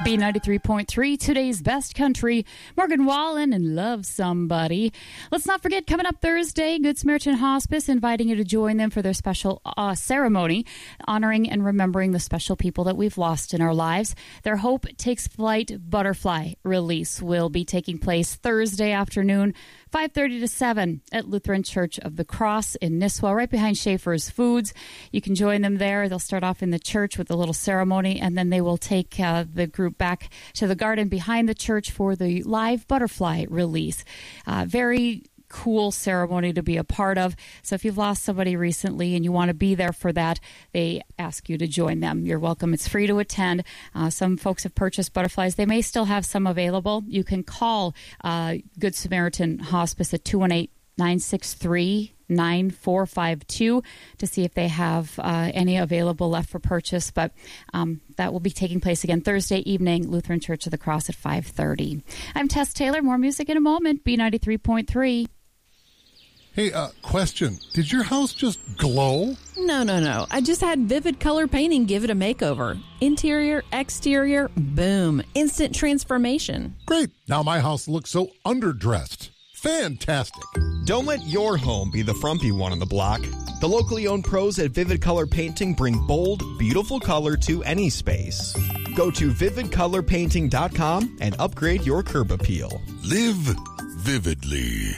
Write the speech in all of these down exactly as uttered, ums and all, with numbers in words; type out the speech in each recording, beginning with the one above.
B ninety-three point three, today's best country. Morgan Wallen and Love Somebody. Let's not forget, coming up Thursday, Good Samaritan Hospice inviting you to join them for their special uh, ceremony, honoring and remembering the special people that we've lost in our lives. Their Hope Takes Flight Butterfly release will be taking place Thursday afternoon, five thirty to seven at Lutheran Church of the Cross in Nisswa, right behind Schaefer's Foods. You can join them there. They'll start off in the church with a little ceremony, and then they will take uh, the group back to the garden behind the church for the live butterfly release. Uh, very cool ceremony to be a part of. So if you've lost somebody recently and you want to be there for that, they ask you to join them. You're welcome. It's free to attend. Uh, some folks have purchased butterflies. They may still have some available. You can call uh, Good Samaritan Hospice at two one eight, nine six three, nine four five two to see if they have uh, any available left for purchase. But um, that will be taking place again Thursday evening, Lutheran Church of the Cross at five thirty. I'm Tess Taylor. More music in a moment. B ninety-three point three. Hey, uh, question. Did your house just glow? No, no, no. I just had Vivid Color Painting give it a makeover. Interior, exterior, boom. Instant transformation. Great. Now my house looks so underdressed. Fantastic. Don't let your home be the frumpy one on the block. The locally owned pros at Vivid Color Painting bring bold, beautiful color to any space. Go to vivid color painting dot com and upgrade your curb appeal. Live vividly.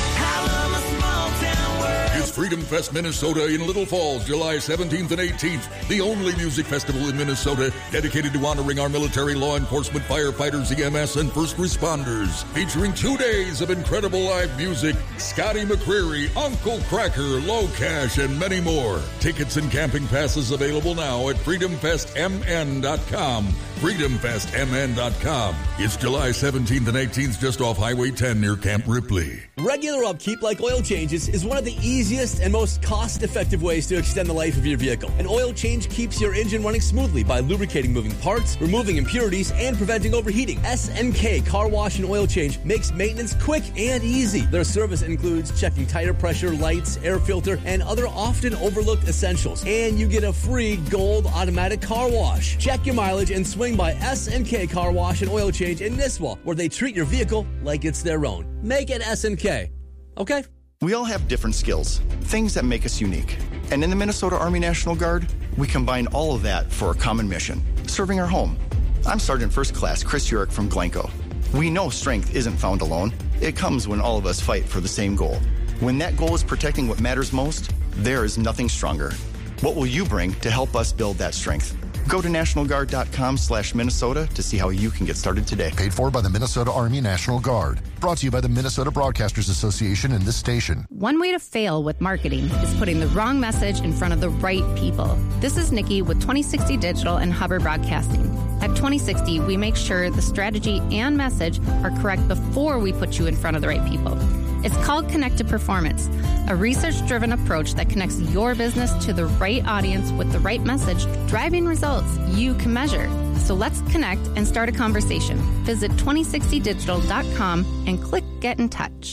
It's Freedom Fest Minnesota in Little Falls, July seventeenth and eighteenth. The only music festival in Minnesota dedicated to honoring our military, law enforcement, firefighters, E M S, and first responders. Featuring two days of incredible live music, Scotty McCreery, Uncle Cracker, Low Cash, and many more. Tickets and camping passes available now at freedom fest m n dot com. freedom fest m n dot com. It's July seventeenth and eighteenth just off Highway ten near Camp Ripley. Regular upkeep like oil changes is one of the easiest and most cost-effective ways to extend the life of your vehicle. An oil change keeps your engine running smoothly by lubricating moving parts, removing impurities, and preventing overheating. S N K Car Wash and Oil Change makes maintenance quick and easy. Their service includes checking tire pressure, lights, air filter, and other often overlooked essentials. And you get a free gold automatic car wash. Check your mileage and swing by S N K Car Wash and Oil Change in Nisswa, where they treat your vehicle like it's their own. Make it S N K. Okay? We all have different skills, things that make us unique. And in the Minnesota Army National Guard, we combine all of that for a common mission, serving our home. I'm Sergeant First Class Chris Urich from Glencoe. We know strength isn't found alone. It comes when all of us fight for the same goal. When that goal is protecting what matters most, there is nothing stronger. What will you bring to help us build that strength? Go to national guard dot com slash Minnesota to see how you can get started today. Paid for by the Minnesota Army National Guard. Brought to you by the Minnesota Broadcasters Association and this station. One way to fail with marketing is putting the wrong message in front of the right people. This is Nikki with twenty sixty Digital and Hubbard Broadcasting. At twenty sixty, we make sure the strategy and message are correct before we put you in front of the right people. It's called Connected Performance, a research-driven approach that connects your business to the right audience with the right message, driving results you can measure. So let's connect and start a conversation. Visit twenty sixty digital dot com and click Get in Touch.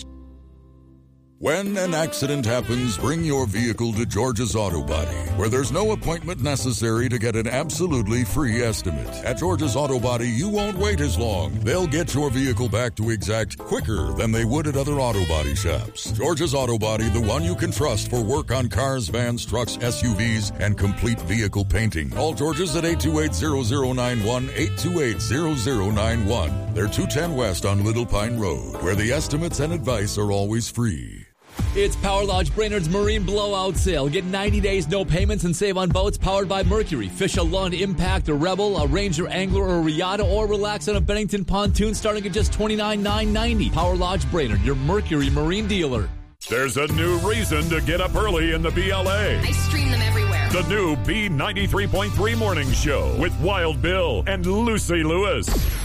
When an accident happens, bring your vehicle to George's Auto Body, where there's no appointment necessary to get an absolutely free estimate. At George's Auto Body, you won't wait as long. They'll get your vehicle back to exact quicker than they would at other auto body shops. George's Auto Body, the one you can trust for work on cars, vans, trucks, S U Vs, and complete vehicle painting. Call George's at eight two eight, zero zero nine one, eight two eight, zero zero nine one. They're two ten West on Little Pine Road, where the estimates and advice are always free. It's Power Lodge Brainerd's Marine Blowout Sale. Get ninety days, no payments, and save on boats powered by Mercury. Fish a Lund, Impact, a Rebel, a Ranger, Angler, or a Riata, or relax on a Bennington pontoon starting at just twenty-nine thousand nine hundred ninety dollars. Power Lodge Brainerd, your Mercury Marine dealer. There's a new reason to get up early in the B L A. I stream them everywhere. The new B ninety-three point three Morning Show with Wild Bill and Lucy Lewis.